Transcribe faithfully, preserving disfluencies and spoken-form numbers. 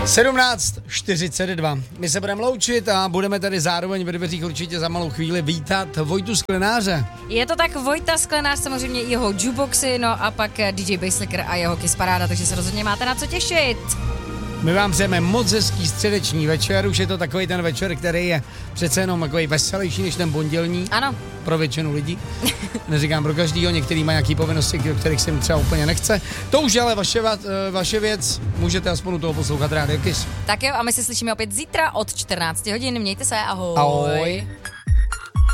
sedmnáct čtyřicet dva. My se budeme loučit a budeme tady zároveň ve dveřích určitě za malou chvíli vítat Vojtu Sklenáře. Je to tak, Vojta Sklenář, samozřejmě i jeho jukeboxy, no a pak D J Basslicker a jeho Kiss Paráda, takže se rozhodně máte na co těšit. My vám přejeme moc hezký středeční večer, už je to takový ten večer, který je přece jenom takový veselější než ten pondělní. Ano. Pro většinu lidí. Neříkám pro každýho, některý mají nějaký povinnosti, o kterých se jim třeba úplně nechce. To už je ale vaše, vaše věc, můžete aspoň u toho poslouchat Rádio Kiss. Tak jo, a my se slyšíme opět zítra od čtrnáct hodin, mějte se, ahoj. Ahoj.